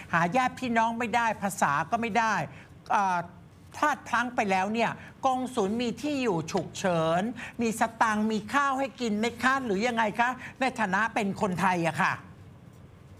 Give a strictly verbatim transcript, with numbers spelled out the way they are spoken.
หาญาติพี่น้องไม่ได้ภาษาก็ไม่ได้พลาดพลั้งไปแล้วเนี่ยกงสุลมีที่อยู่ฉุกเฉินมีสตางค์มีข้าวให้กินไหมคะหรือยังไงคะในฐานะเป็นคนไทยอะค่ะ